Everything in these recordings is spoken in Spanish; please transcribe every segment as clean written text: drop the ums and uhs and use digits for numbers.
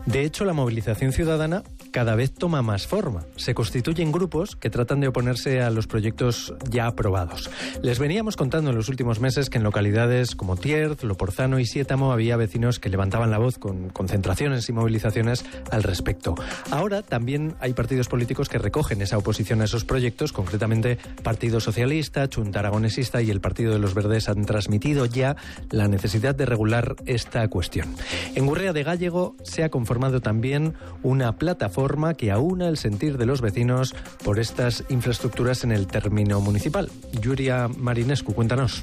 De hecho, la movilización ciudadana cada vez toma más forma. Se constituyen grupos que tratan de oponerse a los proyectos ya aprobados. Les veníamos contando en los últimos meses que en localidades como Tierz, Loporzano y Siétamo había vecinos que levantaban la voz con concentraciones y movilizaciones al respecto. Ahora también hay partidos políticos que recogen esa oposición a esos proyectos, concretamente Partido Socialista, Chunta Aragonesista y el Partido de los Verdes han transmitido ya la necesidad de regular esta cuestión. En Gurrea de Gállego se ha conformado también una plataforma que aúna el sentir de los vecinos por estas infraestructuras en el término municipal. Yuria Marinescu, cuéntanos.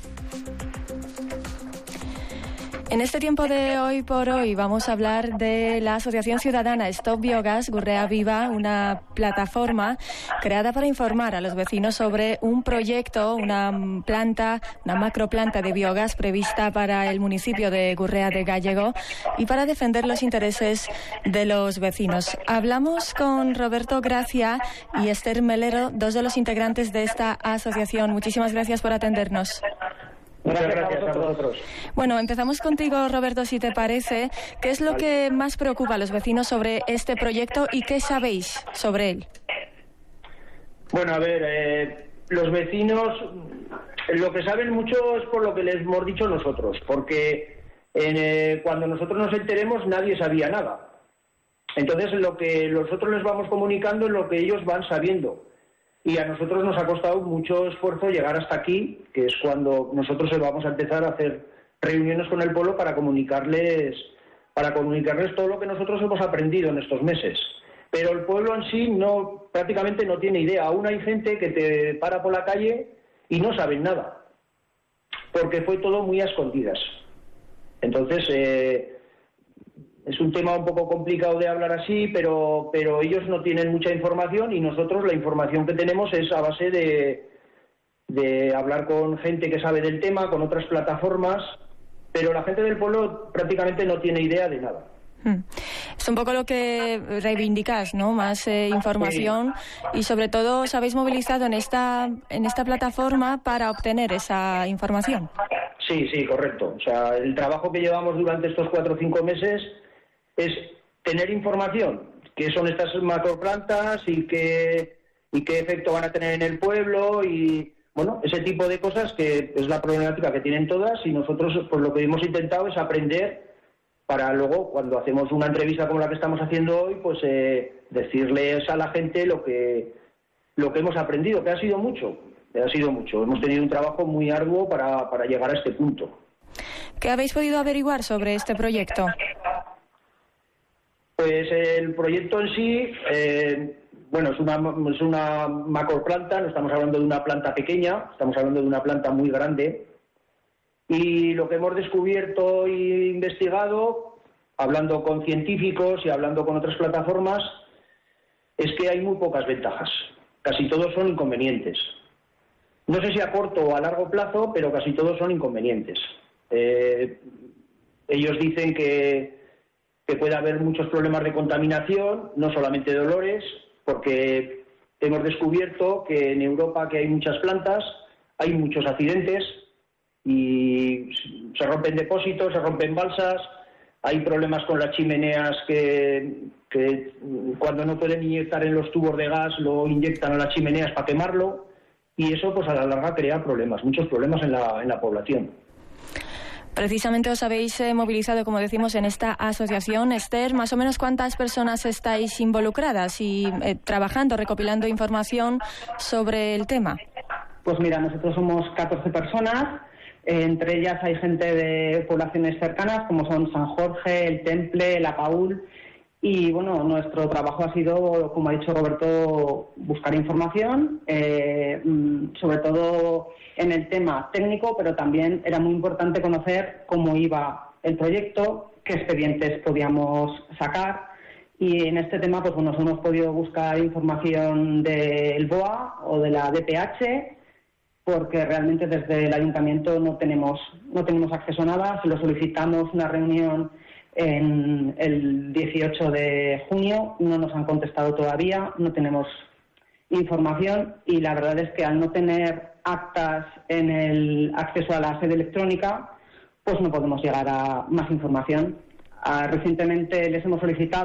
En este tiempo de Hoy por Hoy vamos a hablar de la asociación ciudadana Stop Biogas Gurrea Viva, una plataforma creada para informar a los vecinos sobre un proyecto, una macroplanta de biogás prevista para el municipio de Gurrea de Gállego y para defender los intereses de los vecinos. Hablamos con Roberto Gracia y Esther Melero, dos de los integrantes de esta asociación. Muchísimas gracias por atendernos. Muchas gracias a vosotros. Bueno, empezamos contigo, Roberto, si te parece. ¿Qué es lo que más preocupa a los vecinos sobre este proyecto y qué sabéis sobre él? Bueno, a ver, los vecinos lo que saben mucho es por lo que les hemos dicho nosotros, porque cuando nosotros nos enteremos nadie sabía nada. Entonces lo que nosotros les vamos comunicando es lo que ellos van sabiendo. Y a nosotros nos ha costado mucho esfuerzo llegar hasta aquí, que es cuando nosotros vamos a empezar a hacer reuniones con el pueblo para comunicarles todo lo que nosotros hemos aprendido en estos meses. Pero el pueblo en sí prácticamente no tiene idea. Aún hay gente que te para por la calle y no saben nada, porque fue todo muy a escondidas. Entonces, es un tema un poco complicado de hablar así, pero ellos no tienen mucha información y nosotros la información que tenemos es a base de hablar con gente que sabe del tema, con otras plataformas, pero la gente del pueblo prácticamente no tiene idea de nada. Es un poco lo que reivindicas, ¿no? Más información y sobre todo os habéis movilizado en esta plataforma para obtener esa información. Sí, correcto. O sea, el trabajo que llevamos durante estos 4 o 5 meses es tener información, qué son estas macroplantas y qué efecto van a tener en el pueblo y, bueno, ese tipo de cosas que es la problemática que tienen todas y nosotros pues lo que hemos intentado es aprender para luego, cuando hacemos una entrevista como la que estamos haciendo hoy, pues decirles a la gente lo que hemos aprendido, que ha sido mucho. Hemos tenido un trabajo muy arduo para llegar a este punto. ¿Qué habéis podido averiguar sobre este proyecto? Pues el proyecto en sí, es una macroplanta, no estamos hablando de una planta pequeña, estamos hablando de una planta muy grande. Y lo que hemos descubierto e investigado, hablando con científicos y hablando con otras plataformas, es que hay muy pocas ventajas. Casi todos son inconvenientes. No sé si a corto o a largo plazo, pero casi todos son inconvenientes. Ellos dicen que puede haber muchos problemas de contaminación, no solamente de olores, porque hemos descubierto que en Europa que hay muchas plantas, hay muchos accidentes y se rompen depósitos, se rompen balsas, hay problemas con las chimeneas que cuando no pueden inyectar en los tubos de gas lo inyectan a las chimeneas para quemarlo y eso pues a la larga crea problemas, muchos problemas en la población. Precisamente os habéis movilizado, como decimos, en esta asociación. Esther, más o menos ¿cuántas personas estáis involucradas y trabajando, recopilando información sobre el tema? Pues mira, nosotros somos 14 personas, entre ellas hay gente de poblaciones cercanas como son San Jorge, El Temple, La Paúl y bueno, nuestro trabajo ha sido, como ha dicho Roberto, buscar información, sobre todo en el tema técnico, pero también era muy importante conocer cómo iba el proyecto, qué expedientes podíamos sacar y en este tema pues bueno, hemos podido buscar información del BOA o de la DPH porque realmente desde el ayuntamiento no tenemos acceso a nada, se lo solicitamos una reunión en el 18 de junio, no nos han contestado todavía, no tenemos información y la verdad es que al no tener actas en el acceso a la sede electrónica, pues no podemos llegar a más información. Recientemente les hemos solicitado